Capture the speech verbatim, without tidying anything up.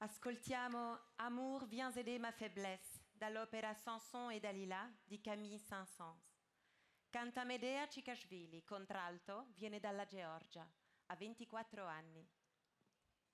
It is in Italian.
Ascoltiamo Amour, viens aider ma faiblesse dall'opera Samson e Dalila di Camille Saint-Saëns. Canta Medea Cikashvili, contralto, viene dalla Georgia, ha ventiquattro anni.